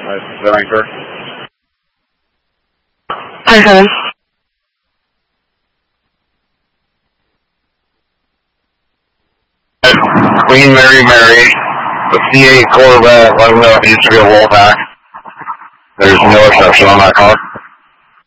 Is that Anchor? Hi, Helen. Queen Mary, the C8 Corvette, 11 used to be a Wolfpack. There's no exception on that car.